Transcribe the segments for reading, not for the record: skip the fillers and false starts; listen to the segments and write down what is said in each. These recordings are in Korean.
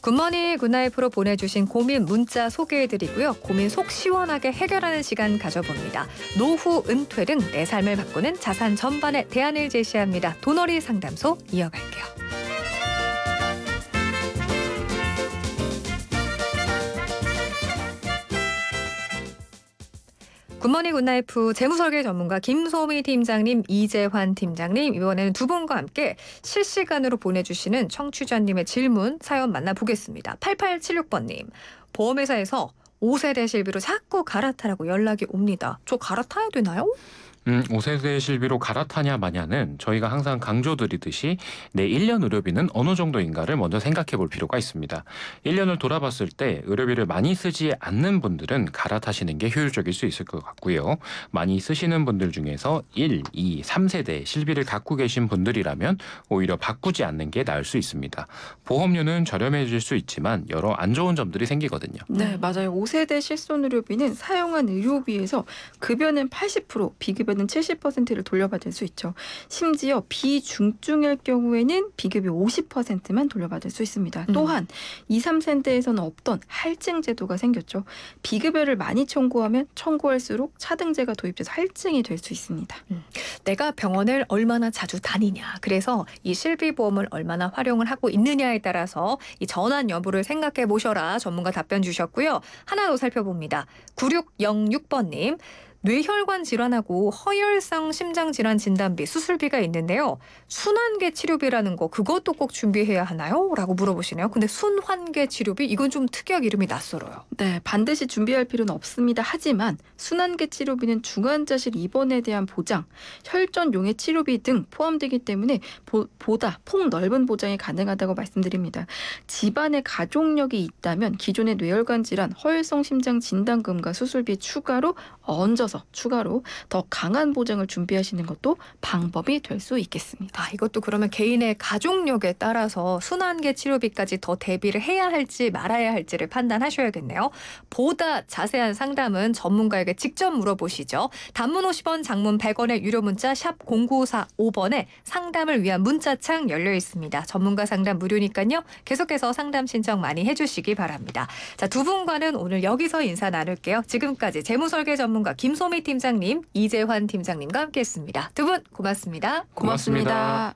굿모닝 굿나잇프로 보내주신 고민 문자 소개해드리고요. 고민 속 시원하게 해결하는 시간 가져봅니다. 노후 은퇴 등 내 삶을 바꾸는 자산 전반의 대안을 제시합니다. 돈어리 상담소 이어갈게요. 굿모닝 굿나잇프 재무설계 전문가 김소미 팀장님, 이재환 팀장님, 이번에는 두 분과 함께 실시간으로 보내주시는 청취자님의 질문, 사연 만나보겠습니다. 8876번님, 보험회사에서 5세대 실비로 자꾸 갈아타라고 연락이 옵니다. 저 갈아타야 되나요? 5세대 실비로 갈아타냐 마냐는 저희가 항상 강조드리듯이 내 1년 의료비는 어느 정도인가를 먼저 생각해 볼 필요가 있습니다. 1년을 돌아봤을 때 의료비를 많이 쓰지 않는 분들은 갈아타시는 게 효율적일 수 있을 것 같고요. 많이 쓰시는 분들 중에서 1, 2, 3세대 실비를 갖고 계신 분들이라면 오히려 바꾸지 않는 게 나을 수 있습니다. 보험료는 저렴해질 수 있지만 여러 안 좋은 점들이 생기거든요. 네, 맞아요. 5세대 실손의료비는 사용한 의료비에서 급여는 80%, 비급여는 70%를 돌려받을 수 있죠. 심지어 비중증일 경우에는 비급여 50%만 돌려받을 수 있습니다. 또한 2, 3세대에서는 없던 할증 제도가 생겼죠. 비급여를 많이 청구하면 청구할수록 차등제가 도입돼서 할증이 될 수 있습니다. 내가 병원을 얼마나 자주 다니냐, 그래서 이 실비보험을 얼마나 활용을 하고 있느냐에 따라서 이 전환 여부를 생각해 보셔라 전문가 답변 주셨고요. 하나 더 살펴봅니다. 9606번님. 뇌혈관 질환하고 허혈성 심장질환 진단비, 수술비가 있는데요. 순환계 치료비라는 거, 그것도 꼭 준비해야 하나요? 라고 물어보시네요. 근데 순환계 치료비, 이건 좀 특이하게 이름이 낯설어요. 네, 반드시 준비할 필요는 없습니다. 하지만 순환계 치료비는 중환자실 입원에 대한 보장, 혈전용해 치료비 등 포함되기 때문에 보다 폭넓은 보장이 가능하다고 말씀드립니다. 집안에 가족력이 있다면 기존의 뇌혈관 질환, 허혈성 심장 진단금과 수술비 추가로 더 강한 보장을 준비하시는 것도 방법이 될 수 있겠습니다. 이것도 그러면 개인의 가족력에 따라서 순환계 치료비까지 더 대비를 해야 할지 말아야 할지를 판단하셔야겠네요. 보다 자세한 상담은 전문가에게 직접 물어보시죠. 단문 50원, 장문 100원의 유료 문자 샵 0945번에 상담을 위한 문자창 열려 있습니다. 전문가 상담 무료니까요. 계속해서 상담 신청 많이 해주시기 바랍니다. 자, 두 분과는 오늘 여기서 인사 나눌게요. 지금까지 재무설계 전문가 김소미 팀장님, 이재환 팀장님과 함께했습니다. 두 분 고맙습니다. 고맙습니다.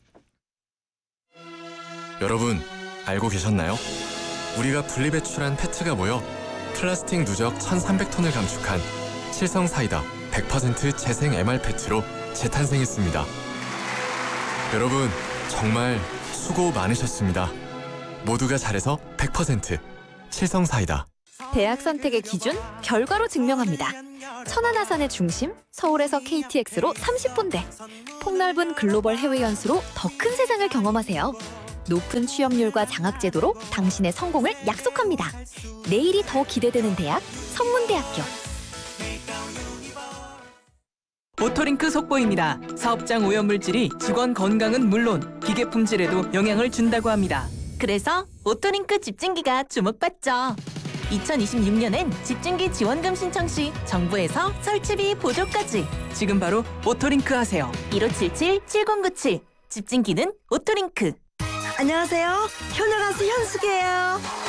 여러분, 알고 계셨나요? 우리가 분리배출한 페트가 모여 플라스틱 누적 1,300톤을 감축한 칠성사이다 100% 재생 MR 페트로 재탄생했습니다. 여러분, 정말 수고 많으셨습니다. 모두가 잘해서 100% 칠성사이다. 대학 선택의 기준, 결과로 증명합니다. 천안아산의 중심, 서울에서 KTX로 30분대. 폭넓은 글로벌 해외 연수로 더 큰 세상을 경험하세요. 높은 취업률과 장학제도로 당신의 성공을 약속합니다. 내일이 더 기대되는 대학, 성문대학교. 오토링크 속보입니다. 사업장 오염물질이 직원 건강은 물론 기계 품질에도 영향을 준다고 합니다. 그래서 오토링크 집진기가 주목받죠. 2026년엔 집진기 지원금 신청 시 정부에서 설치비 보조까지. 지금 바로 오토링크 하세요. 1577-7097 집진기는 오토링크. 안녕하세요. 효녀 가수 현숙이에요.